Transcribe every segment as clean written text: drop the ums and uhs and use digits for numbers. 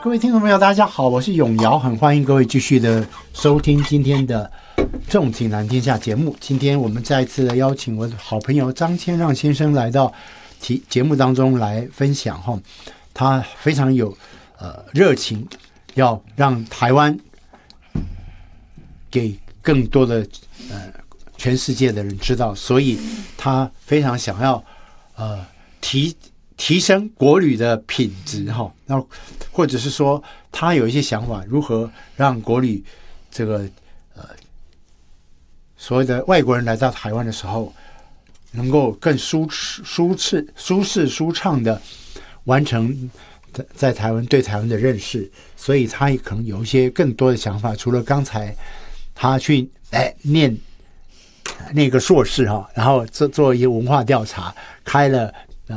各位听众朋友大家好，我是永尧，很欢迎各位继续的收听今天的重景蓝天下节目。今天我们再次的邀请我的好朋友张千让先生来到节目当中来分享哈，他非常有热情，要让台湾给更多的全世界的人知道，所以他非常想要提升国旅的品质哈，那或者是说他有一些想法，如何让国旅这个所谓的外国人来到台湾的时候，能够更舒适、舒畅的完成在台湾对台湾的认识，所以他也可能有一些更多的想法。除了刚才他去念那个硕士哈，然后做一些文化调查，开了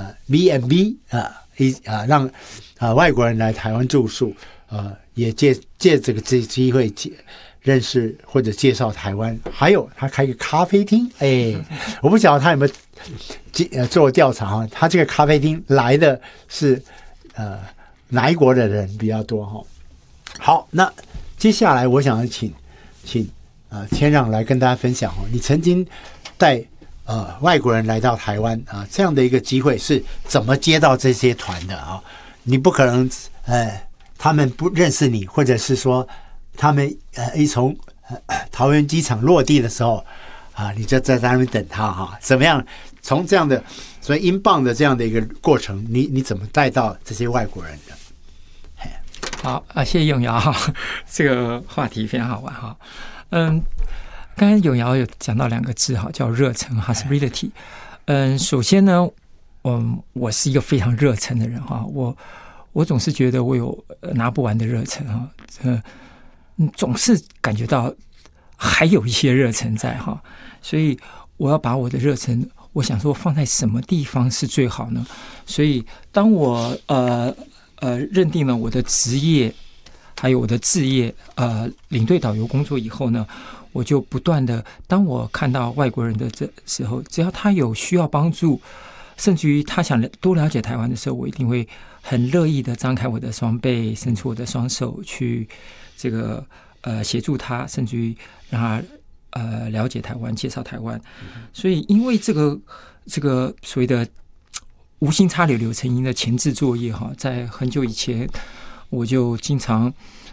B&B 让外国人来台湾住宿，也借这个机会认识或者介绍台湾。还有他开个咖啡厅，我不晓得他有没有做调查哈，他这个咖啡厅来的是哪一国的人比较多哈？好，那接下来我想请千让来跟大家分享哦，你曾经带外国人来到台湾这样的一个机会是怎么接到这些团的啊？你不可能他们不认识你，或者是说他们一从桃园机场落地的时候你就在那边等他哈？怎么样从这样的所以英镑的这样的一个过程，你怎么带到这些外国人的？ 好谢谢永尧哈，这个话题非常好玩哈。刚才永尧有讲到两个字哈，叫热忱 （hospitality）。首先呢，我是一个非常热忱的人哈，我总是觉得我有拿不完的热忱哈，总是感觉到还有一些热忱在哈，所以我要把我的热忱，我想说放在什么地方是最好呢？所以当我认定了我的职业还有我的志业领队导游工作以后呢，我就不断的，当我看到外国人的这时候，只要他有需要帮助，甚至于他想多了解台湾的时候，我一定会很乐意的张开我的双臂，伸出我的双手去这个协助他，甚至于让他了解台湾，介绍台湾。所以因为这个所谓的无心插柳柳成荫的前置作业哈，在很久以前我就经常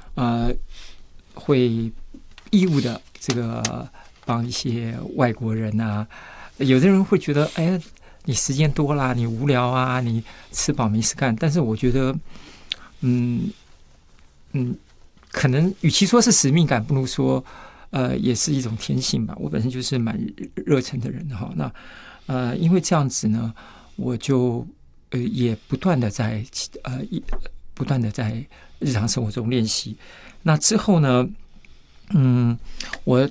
会义务的这个帮一些外国人有的人会觉得你时间多啦，你无聊啊，你吃饱没事干。但是我觉得可能与其说是使命感，不如说也是一种天性吧。我本身就是蛮热忱的人哈。那因为这样子呢，我就也不断的在日常生活中练习。那之后呢，我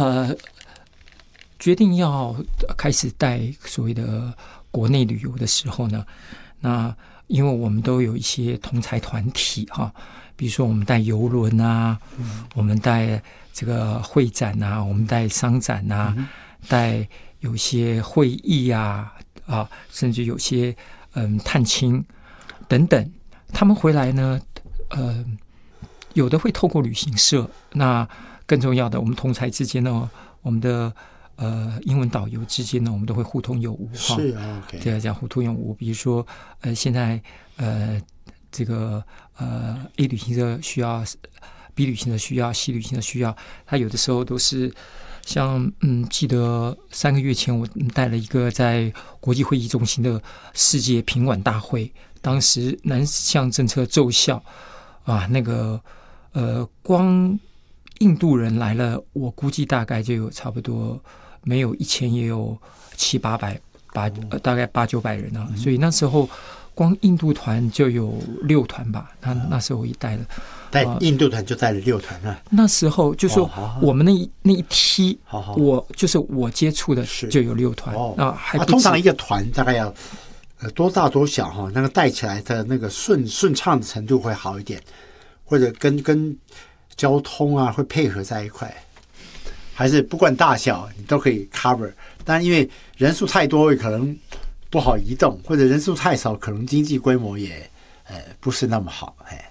决定要开始带所谓的国内旅游的时候呢，那因为我们都有一些同财团体哈，比如说我们带邮轮我们带这个会展我们带商展带有些会议甚至有些探亲等等，他们回来呢，有的会透过旅行社，那更重要的，我们同财之间呢，我们的英文导游之间呢，我们都会互通有无哈。 是OK， 对，讲互通有无。比如说现在这个A 旅行社需要 ，B 旅行社需要 ，C 旅行社需要，他有的时候都是像记得3个月前我带了一个在国际会议中心的世界品管大会，当时南向政策奏效那个光印度人来了，我估计大概就有差不多没有1000也有700-800大概800-900人所以那时候光印度团就有6团吧，那时候我也带了。 带印度团就带了6团了。 那时候就是我们那一梯，我接触的就有6团还不止。 通常一个团大概要多大多小哈，那个带起来的那个顺畅的程度会好一点，或者跟交通会配合在一块，还是不管大小你都可以 cover。但因为人数太多，可能不好移动，或者人数太少，可能经济规模也不是那么好。